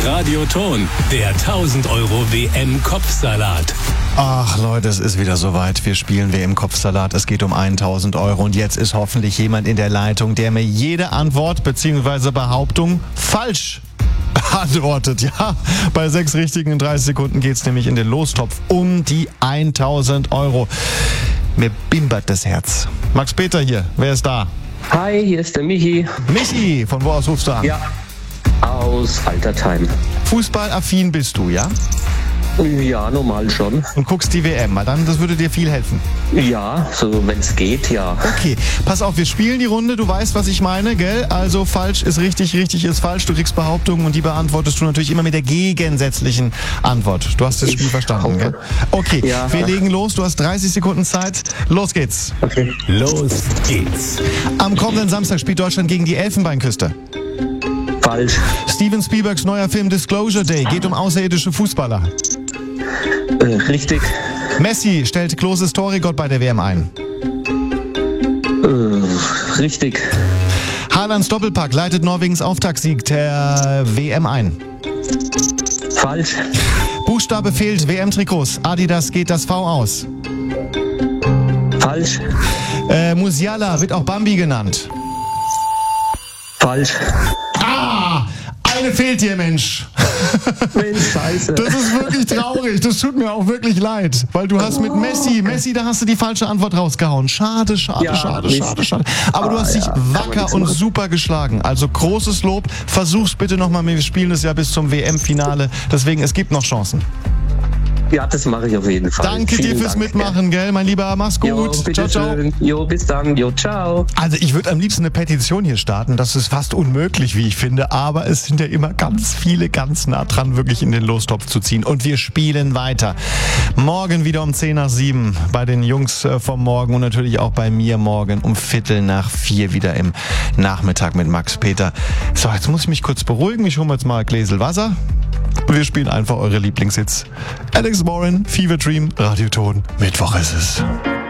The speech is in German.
Radioton, der 1000 Euro WM-Kopfsalat. Ach Leute, es ist wieder soweit. Wir spielen WM-Kopfsalat. Es geht um 1000 Euro. Und jetzt ist hoffentlich jemand in der Leitung, der mir jede Antwort bzw. Behauptung falsch antwortet. Ja, bei 6 Richtigen in 30 Sekunden geht's nämlich in den Lostopf um die 1000 Euro. Mir bimbert das Herz. Max Peter hier, wer ist da? Hi, hier ist der Michi. Michi, von wo aus rufst du an? Ja, aus Altertheim. Fußballaffin bist du, ja? Ja, normal schon. Und guckst die WM, dann das würde dir viel helfen. Ja, so wenn es geht, ja. Okay, pass auf, wir spielen die Runde, du weißt, was ich meine, gell? Also falsch ist richtig, richtig ist falsch. Du kriegst Behauptungen und die beantwortest du natürlich immer mit der gegensätzlichen Antwort. Du hast das Spiel verstanden, gell? Okay, ja. Wir legen los, du hast 30 Sekunden Zeit. Los geht's. Okay. Los geht's. Am kommenden Samstag spielt Deutschland gegen die Elfenbeinküste. Falsch. Steven Spielbergs neuer Film Disclosure Day geht um außerirdische Fußballer. Richtig. Messi stellt Kloses Torrekord bei der WM ein. Richtig. Haalands Doppelpack leitet Norwegens Auftaktsieg der WM ein. Falsch. Buchstabe fehlt, WM-Trikots. Adidas geht das V aus. Falsch. Musiala wird auch Bambi genannt. Falsch. Ah, eine fehlt dir, Mensch. Mensch, scheiße. Das ist wirklich traurig. Das tut mir auch wirklich leid. Weil du hast mit Messi, da hast du die falsche Antwort rausgehauen. Schade. Aber du hast dich wacker und super geschlagen. Also großes Lob. Versuch's bitte nochmal. Wir spielen es ja bis zum WM-Finale. Deswegen, es gibt noch Chancen. Ja, das mache ich auf jeden Fall. Danke dir fürs Mitmachen, gell, mein Lieber. Mach's gut. Jo, ciao, ciao. Schön. Jo, bis dann. Jo, ciao. Also ich würde am liebsten eine Petition hier starten. Das ist fast unmöglich, wie ich finde. Aber es sind ja immer ganz viele ganz nah dran, wirklich in den Lostopf zu ziehen. Und wir spielen weiter. Morgen wieder um 6:10 bei den Jungs vom Morgen und natürlich auch bei mir morgen um 3:45 wieder im Nachmittag mit Max Peter. So, jetzt muss ich mich kurz beruhigen. Ich hole mir jetzt mal ein Gläsel Wasser. Wir spielen einfach eure Lieblingshits. Alex Warren, Fever Dream, Radioton. Mittwoch ist es.